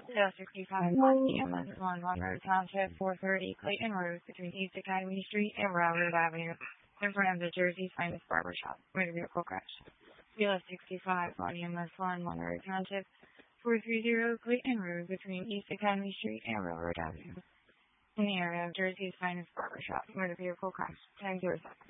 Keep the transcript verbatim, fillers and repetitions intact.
Sale sixty-five on E M S one Monroe Township, four thirty Clayton Road between East Academy Street and Railroad Avenue, in front of the Jersey's finest barber shop, where the vehicle crashed. Sale sixty-five on E M S one Monroe Township, four thirty Clayton Road between East Academy Street and Railroad Avenue, in the area of Jersey's finest barber shop, where the vehicle crashed. ten zero seven.